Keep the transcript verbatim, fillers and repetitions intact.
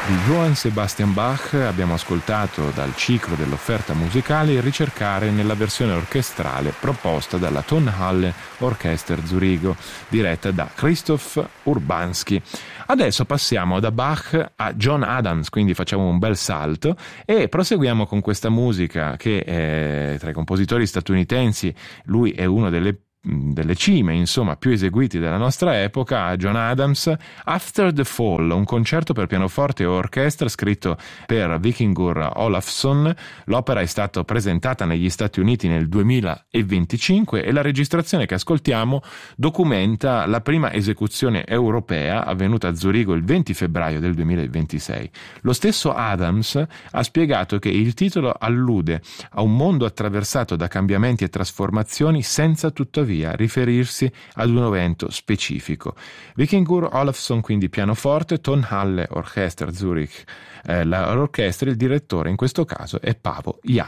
Di Johann Sebastian Bach abbiamo ascoltato dal ciclo dell'offerta musicale Il ricercare nella versione orchestrale proposta dalla Tonhalle Orchester Zurigo, diretta da Christoph Urbanski. Adesso passiamo da Bach a John Adams, quindi facciamo un bel salto e proseguiamo con questa musica che eh, tra i compositori statunitensi lui è uno delle delle cime, insomma, più eseguiti della nostra epoca. John Adams, After the Fall, un concerto per pianoforte e orchestra scritto per Vikingur Olafsson. L'opera è stata presentata negli Stati Uniti nel duemilaventicinque e la registrazione che ascoltiamo documenta la prima esecuzione europea avvenuta a Zurigo il venti febbraio del duemilaventisei. Lo stesso Adams ha spiegato che il titolo allude a un mondo attraversato da cambiamenti e trasformazioni senza tuttavia riferirsi ad un evento specifico. Vikingur Olafsson quindi pianoforte, Tonhalle Orchester Zurich eh, l'orchestra, il direttore in questo caso è Paavo Järvi.